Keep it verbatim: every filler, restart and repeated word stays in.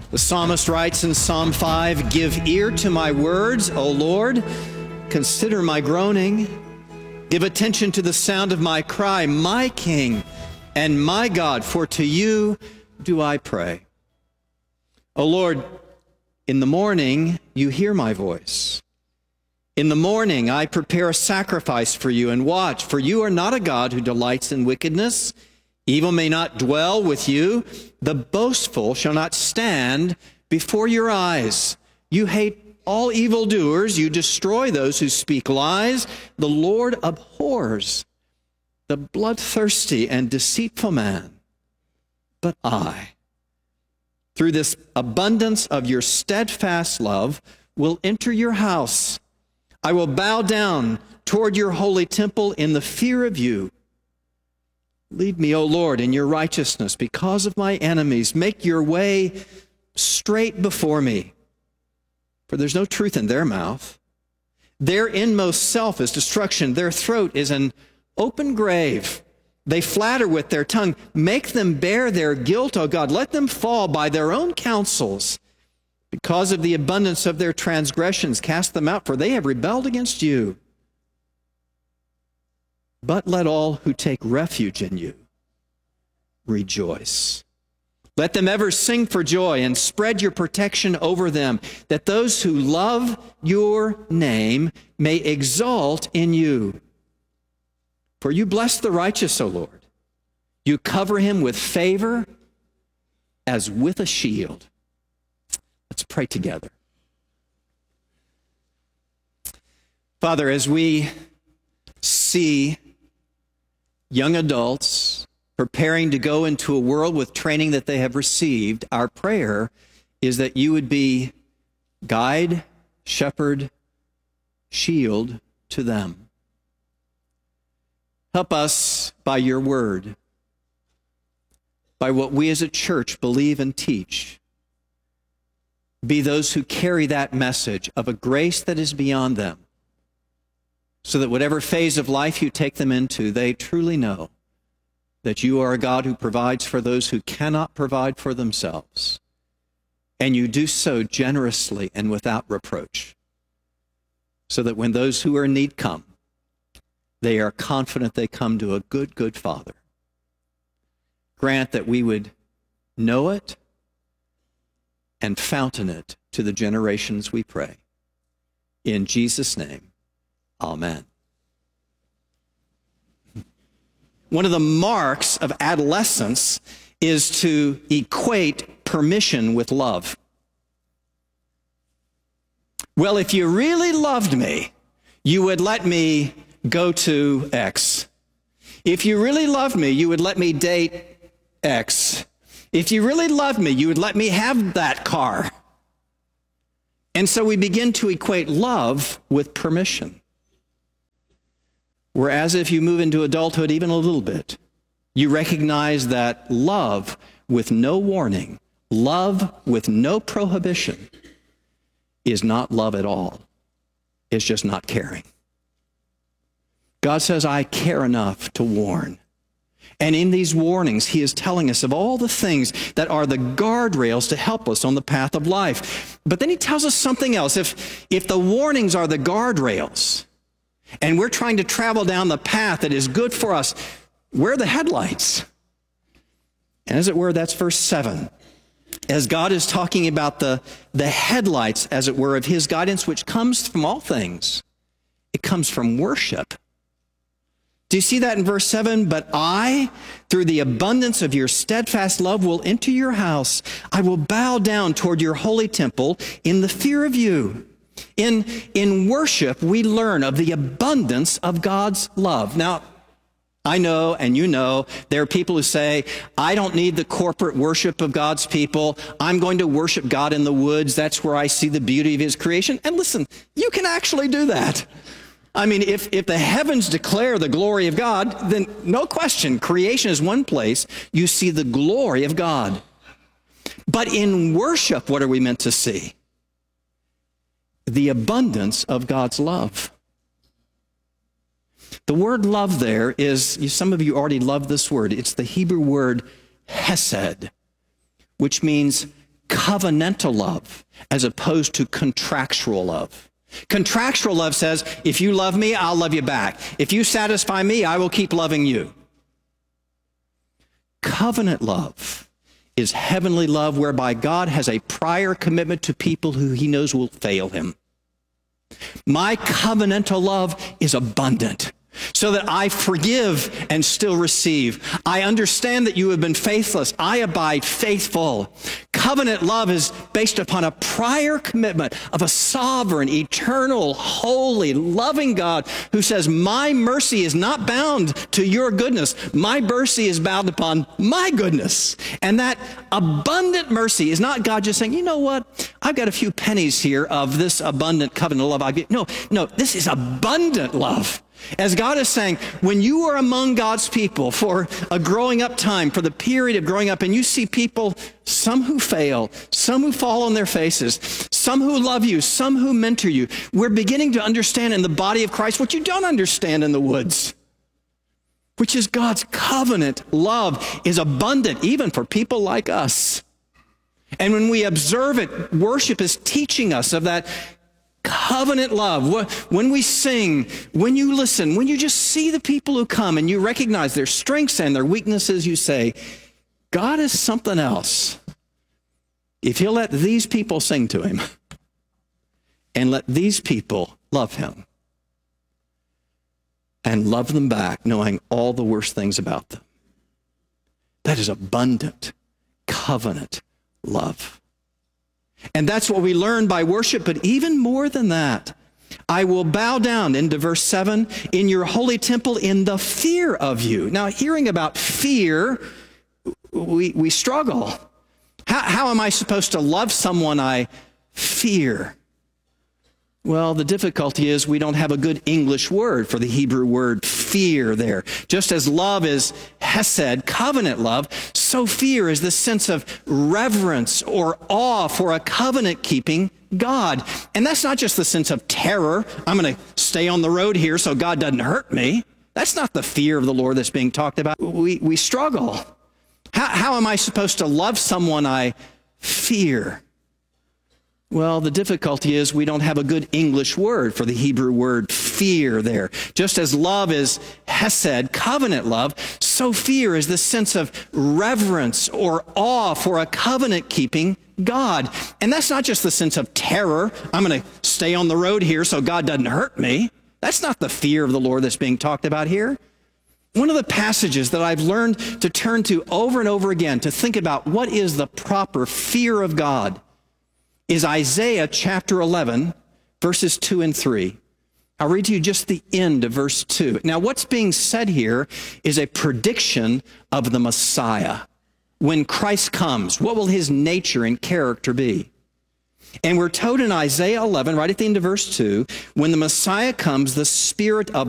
The psalmist writes in Psalm five, "Give ear to my words, O Lord. Consider my groaning. Give attention to the sound of my cry, my King and my God, for to you do I pray. O Lord, in the morning you hear my voice. In the morning I prepare a sacrifice for you and watch, for you are not a God who delights in wickedness. Evil may not dwell with you. The boastful shall not stand before your eyes. You hate all evildoers. You destroy those who speak lies. The Lord abhors the bloodthirsty and deceitful man. But I, through this abundance of your steadfast love, will enter your house. I will bow down toward your holy temple in the fear of you. Lead me, O Lord, in your righteousness because of my enemies. Make your way straight before me, for there's no truth in their mouth. Their inmost self is destruction. Their throat is an open grave. They flatter with their tongue. Make them bear their guilt, O God. Let them fall by their own counsels. Because of the abundance of their transgressions, cast them out, for they have rebelled against you. But let all who take refuge in you rejoice. Let them ever sing for joy and spread your protection over them, that those who love your name may exalt in you. For you bless the righteous, O Lord. You cover him with favor as with a shield. Let's pray together. Father, as we see young adults preparing to go into a world with training that they have received, our prayer is that you would be guide, shepherd, shield to them. Help us by your word, by what we as a church believe and teach, be those who carry that message of a grace that is beyond them, so that whatever phase of life you take them into, they truly know that you are a God who provides for those who cannot provide for themselves, and you do so generously and without reproach, so that when those who are in need come, they are confident they come to a good, good Father. Grant that we would know it and fountain it to the generations, we pray. In Jesus' name, amen. One of the marks of adolescence is to equate permission with love. Well, if you really loved me, you would let me go to X. If you really loved me, you would let me date X. If you really loved me, you would let me have that car. And so we begin to equate love with permission. Whereas if you move into adulthood even a little bit, you recognize that love with no warning, love with no prohibition, is not love at all. It's just not caring. God says, I care enough to warn. And in these warnings, he is telling us of all the things that are the guardrails to help us on the path of life. But then he tells us something else. If, if the warnings are the guardrails, and we're trying to travel down the path that is good for us, where are the headlights? And as it were, that's verse seven. As God is talking about the, the headlights, as it were, of his guidance, which comes from all things. It comes from worship. Do you see that in verse seven? But I, through the abundance of your steadfast love, will enter your house. I will bow down toward your holy temple in the fear of you. In, in worship, we learn of the abundance of God's love. Now, I know, and you know, there are people who say, I don't need the corporate worship of God's people. I'm going to worship God in the woods. That's where I see the beauty of his creation. And listen, you can actually do that. I mean, if, if the heavens declare the glory of God, then no question, creation is one place you see the glory of God. But in worship, what are we meant to see? The abundance of God's love. The word love there is, some of you already love this word. It's the Hebrew word hesed, which means covenantal love as opposed to contractual love. Contractual love says, if you love me, I'll love you back. If you satisfy me, I will keep loving you. Covenant love is heavenly love whereby God has a prior commitment to people who he knows will fail him. My covenantal love is abundant, so that I forgive and still receive. I understand that you have been faithless. I abide faithful. Covenant love is based upon a prior commitment of a sovereign, eternal, holy, loving God who says, my mercy is not bound to your goodness. My mercy is bound upon my goodness. And that abundant mercy is not God just saying, you know what? I've got a few pennies here of this abundant covenant love. I get. No, no, this is abundant love. As God is saying, when you are among God's people for a growing up time, for the period of growing up, and you see people, some who fail, some who fall on their faces, some who love you, some who mentor you, we're beginning to understand in the body of Christ what you don't understand in the woods, which is God's covenant love is abundant even for people like us. And when we observe it, worship is teaching us of that covenant love. When we sing, when you listen, when you just see the people who come and you recognize their strengths and their weaknesses, you say, God is something else. If he'll let these people sing to him and let these people love him and love them back, knowing all the worst things about them. That is abundant covenant love. And that's what we learn by worship, but even more than that, I will bow down into verse seven in your holy temple in the fear of you. Now, hearing about fear, we, we struggle. How, how am I supposed to love someone I fear? Well, the difficulty is we don't have a good English word for the Hebrew word fear there. Just as love is hesed, covenant love, so fear is the sense of reverence or awe for a covenant-keeping God. And that's not just the sense of terror. I'm going to stay on the road here so God doesn't hurt me. That's not the fear of the Lord that's being talked about. We, we struggle. How, how am I supposed to love someone I fear? Well, the difficulty is we don't have a good English word for the Hebrew word fear there. Just as love is hesed, covenant love, so fear is the sense of reverence or awe for a covenant-keeping God. And that's not just the sense of terror. I'm going to stay on the road here so God doesn't hurt me. That's not the fear of the Lord that's being talked about here. One of the passages that I've learned to turn to over and over again to think about what is the proper fear of God is Isaiah chapter eleven, verses two and three. I'll read to you just the end of verse two. Now, what's being said here is a prediction of the Messiah. When Christ comes, what will his nature and character be? And we're told in Isaiah eleven, right at the end of verse two, when the Messiah comes, the Spirit of